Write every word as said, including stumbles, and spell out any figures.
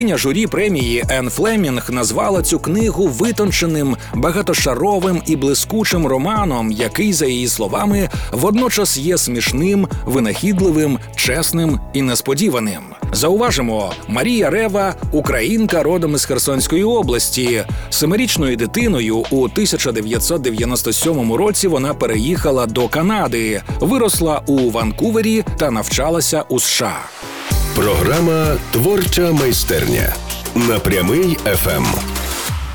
Журі премії Енн Флемінг назвала цю книгу витонченим, багатошаровим і блискучим романом, який, за її словами, водночас є смішним, винахідливим, чесним і несподіваним. Зауважимо, Марія Рева – українка родом із Херсонської області. Семирічною дитиною у тисяча дев'ятсот дев'яносто сьомому році вона переїхала до Канади, виросла у Ванкувері та навчалася у США. Програма «Творча майстерня» на Прямий еф ем.